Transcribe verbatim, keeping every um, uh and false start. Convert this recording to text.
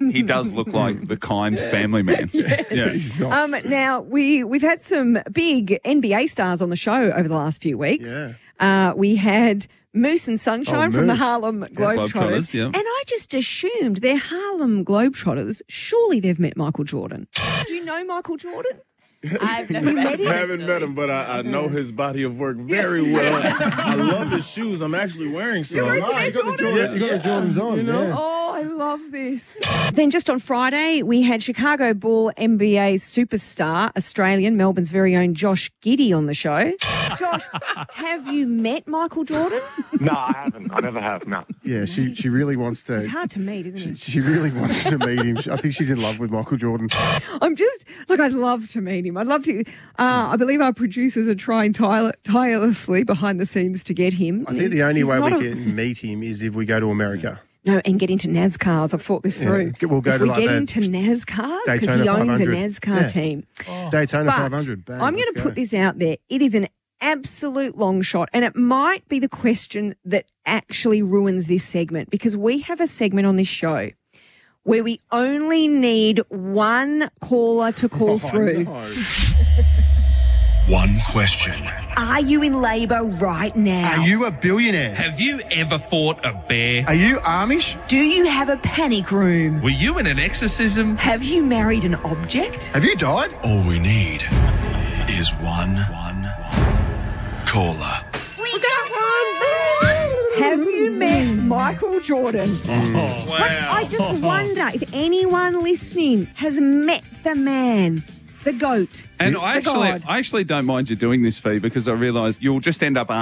he does look like the kind family man. Yeah. Um, now, we, we've had some big N B A stars on the show over the last few weeks. Yeah. Uh, we had Moose and Sunshine Oh, from the Moose. Harlem Globetrotters. Globetrotters, yeah. And I just assumed they're Harlem Globetrotters. Surely they've met Michael Jordan. Do you know Michael Jordan? I've never You met met him. him? I haven't met him, but I, I know his body of work very well. I love his shoes. I'm actually wearing some. wearing some Ah, Air you got the Jordans? Jordan- You got the Jordans on, You know? yeah. Oh, I love this. Then just on Friday, we had Chicago Bull N B A superstar, Australian, Melbourne's very own Josh Giddey on the show. Josh, have you met Michael Jordan? No, I haven't. I never have. No. Yeah, she she really wants to. It's hard to meet, isn't She, it? she really wants to meet him. I think she's in love with Michael Jordan. I'm just, look, I'd love to meet him. I'd love to. Uh, I believe our producers are trying tire- tirelessly behind the scenes to get him. I think the only He's way we not a- can meet him is if we go to America. No, and get into NASCARs. I've thought this Yeah, through. we'll go if to we like get the into NASCARs, because Daytona he owns a five hundred. NASCAR Yeah. team. Daytona But five hundred. Bang, I'm going let's to go. put this out there. It is an absolute long shot, and it might be the question that actually ruins this segment, because we have a segment on this show where we only need one caller to call through. One question. Are you in labour right now? Are you a billionaire? Have you ever fought a bear? Are you Amish? Do you have a panic room? Were you in an exorcism? Have you married an object? Have you died? All we need is one, one, one caller. Have you met Michael Jordan? Wow. I just wonder if anyone listening has met the man, the goat, And the I actually, god. I actually don't mind you doing this, Fee, because I realise you'll just end up